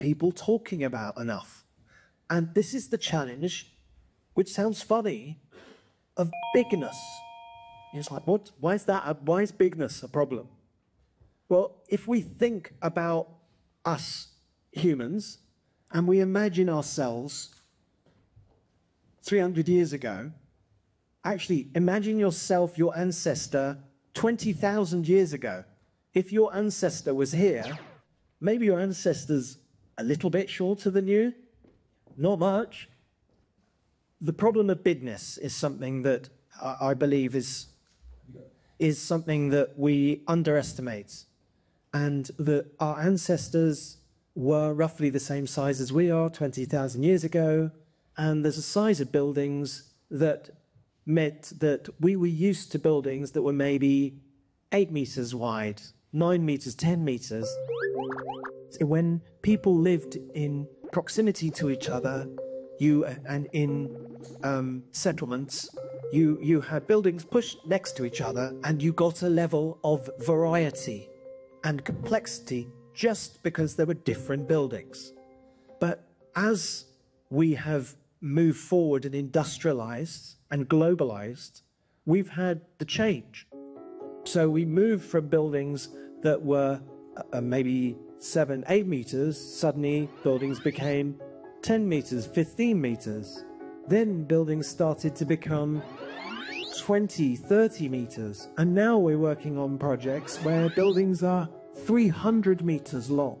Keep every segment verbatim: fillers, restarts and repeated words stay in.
people talking about enough. And this is the challenge, which sounds funny, of bigness. It's like, what? Why is that? A, why is bigness a problem? Well, if we think about us humans and we imagine ourselves three hundred years ago, actually imagine yourself, your ancestor, twenty thousand years ago. If your ancestor was here, maybe your ancestor's a little bit shorter than you, not much. The problem of bigness is something that I believe is, is something that we underestimate, and that our ancestors were roughly the same size as we are twenty thousand years ago, and there's a size of buildings that meant that we were used to buildings that were maybe eight meters wide, nine meters, ten meters. When people lived in proximity to each other, you and in um, settlements, you you had buildings pushed next to each other, and you got a level of variety and complexity just because there were different buildings. But as we have moved forward and industrialized and globalized, we've had the change. So we moved from buildings that were uh, maybe seven, eight meters, suddenly buildings became ten meters, fifteen meters. Then buildings started to become twenty, thirty meters. And now we're working on projects where buildings are three hundred meters long.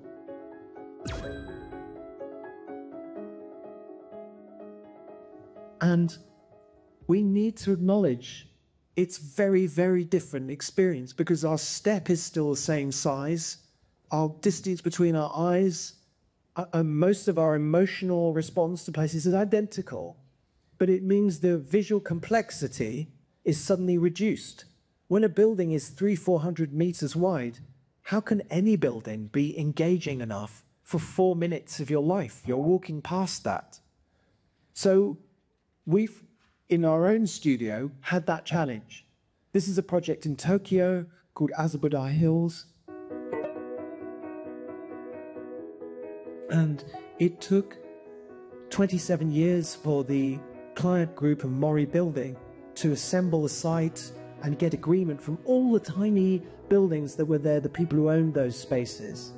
And we need to acknowledge it's very, very different experience, because our step is still the same size. Our distance between our eyes, uh, uh, most of our emotional response to places is identical. But it means the visual complexity is suddenly reduced. When a building is three, four hundred meters wide, how can any building be engaging enough for four minutes of your life? You're walking past that. So we've, in our own studio, had that challenge. This is a project in Tokyo called Azabudai Hills. And it took twenty-seven years for the client group of Mori Building to assemble the site and get agreement from all the tiny buildings that were there, the people who owned those spaces.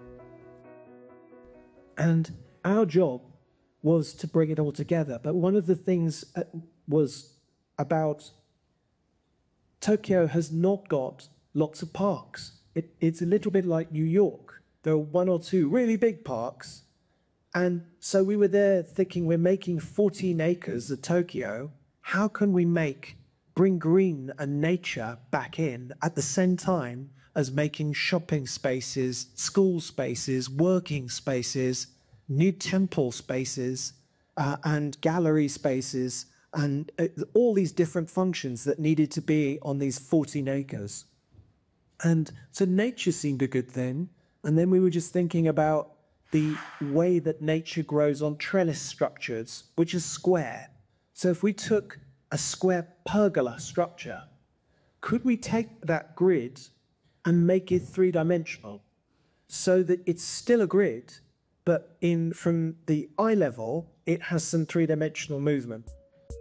And our job was to bring it all together. But one of the things was about Tokyo has not got lots of parks. It, it's a little bit like New York. There are one or two really big parks. And so we were there thinking, we're making fourteen acres of Tokyo. How can we make, bring green and nature back in at the same time as making shopping spaces, school spaces, working spaces, new temple spaces, uh, and gallery spaces, and uh, all these different functions that needed to be on these fourteen acres. And so nature seemed a good thing. And then we were just thinking about the way that nature grows on trellis structures, which is square. So if we took a square pergola structure, could we take that grid and make it three-dimensional so that it's still a grid, but in from the eye level, it has some three-dimensional movement?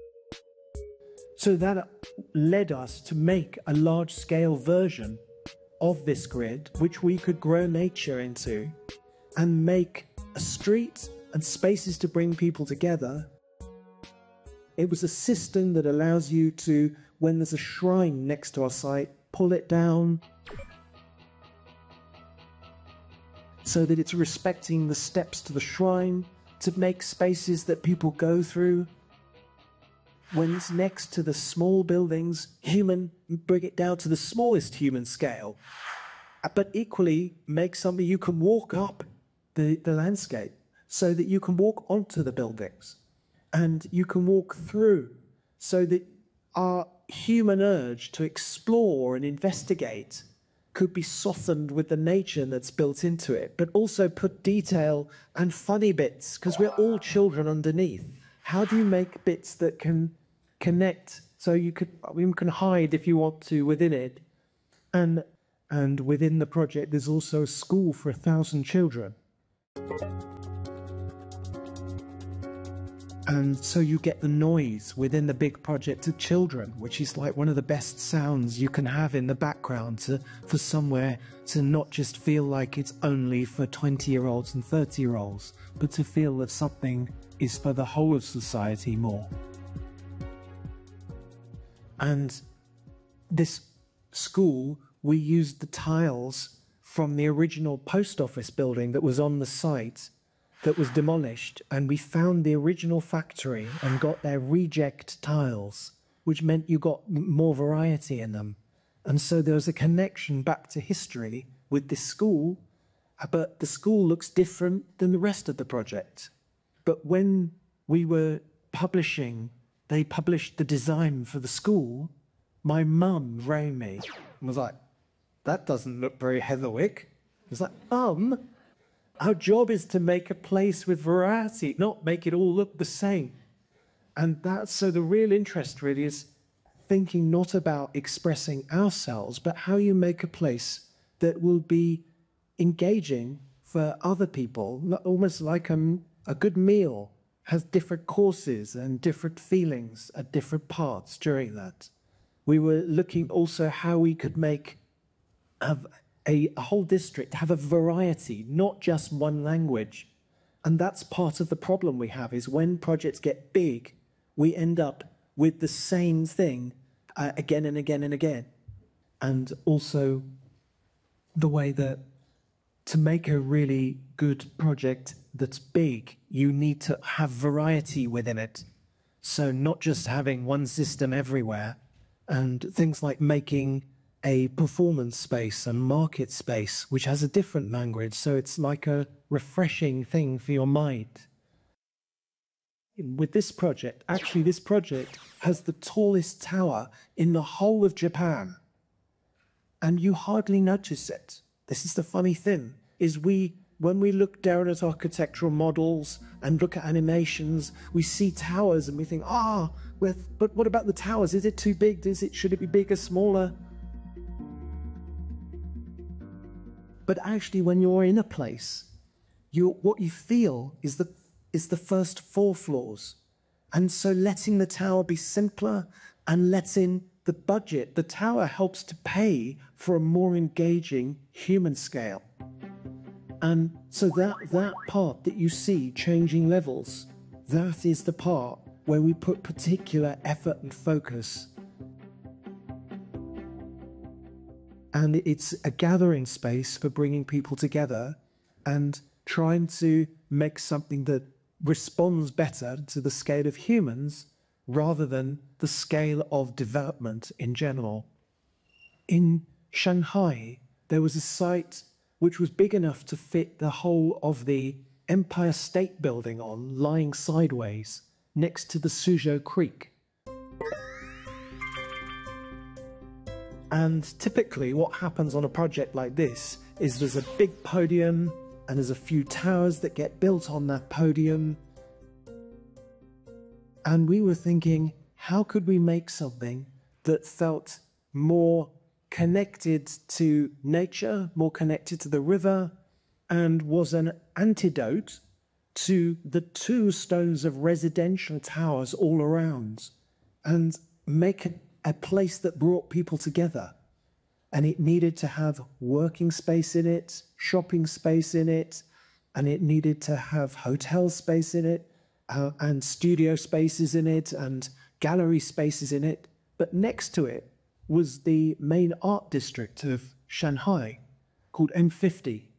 So that led us to make a large-scale version of this grid, which we could grow nature into and make a street and spaces to bring people together. It was a system that allows you to, when there's a shrine next to our site, pull it down so that it's respecting the steps to the shrine, to make spaces that people go through. When it's next to the small buildings, human, bring it down to the smallest human scale. But equally, make something you can walk up the, the landscape so that you can walk onto the buildings. And you can walk through so that our human urge to explore and investigate could be softened with the nature that's built into it, but also put detail and funny bits, because we're all children underneath. How do you make bits that can connect so you could, you can hide if you want to within it? And, and within the project, there's also a school for a thousand children. And so you get the noise within the big project of children, which is like one of the best sounds you can have in the background to, for somewhere to not just feel like it's only for twenty year olds and thirty year olds, but to feel that something is for the whole of society more. And this school, we used the tiles from the original post office building that was on the site that was demolished, and we found the original factory and got their reject tiles, which meant you got more variety in them. And so there was a connection back to history with this school, but the school looks different than the rest of the project. But when we were publishing, they published the design for the school, my mum rang me and was like, "That doesn't look very Heatherwick." I was like, "Um, our job is to make a place with variety, not make it all look the same." And that's, so the real interest really is thinking not about expressing ourselves, but how you make a place that will be engaging for other people, almost like um, a good meal has different courses and different feelings at different parts during that. We were looking also how we could make have a, a whole district have a variety, not just one language. And that's part of the problem we have, is when projects get big, we end up with the same thing uh, again and again and again. And also the way that to make a really good project that's big, you need to have variety within it. So not just having one system everywhere, and things like making a performance space and market space, which has a different language, so it's like a refreshing thing for your mind. With this project, actually this project has the tallest tower in the whole of Japan, and you hardly notice it. This is the funny thing, is we, when we look down at architectural models and look at animations, we see towers and we think, ah, oh, but what about the towers? Is it too big? Is it, should it be bigger, smaller? But actually, when you're in a place, you, what you feel is the, is the first four floors. And so letting the tower be simpler and letting the budget, the tower helps to pay for a more engaging human scale. And so that, that part that you see changing levels, that is the part where we put particular effort and focus. And it's a gathering space for bringing people together and trying to make something that responds better to the scale of humans rather than the scale of development in general. In Shanghai, there was a site which was big enough to fit the whole of the Empire State Building on, lying sideways next to the Suzhou Creek. And typically what happens on a project like this is there's a big podium and there's a few towers that get built on that podium. And we were thinking, how could we make something that felt more connected to nature, more connected to the river, and was an antidote to the two stones of residential towers all around, and make a, a place that brought people together. And it needed to have working space in it, shopping space in it, and it needed to have hotel space in it, uh, and studio spaces in it, and gallery spaces in it. But next to it was the main art district of Shanghai, called M fifty.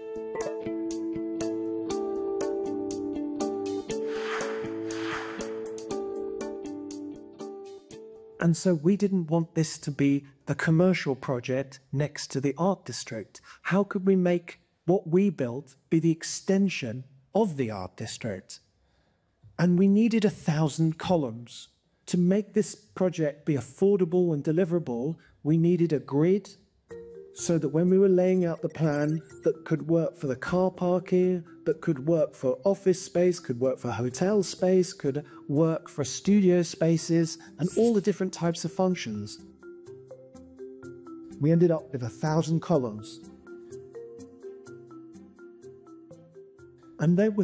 And so we didn't want this to be the commercial project next to the art district. How could we make what we built be the extension of the art district? And we needed a thousand columns. To make this project be affordable and deliverable, we needed a grid so that when we were laying out the plan that could work for the car parking, that could work for office space, could work for hotel space, could work for studio spaces, and all the different types of functions. We ended up with a thousand columns. and there was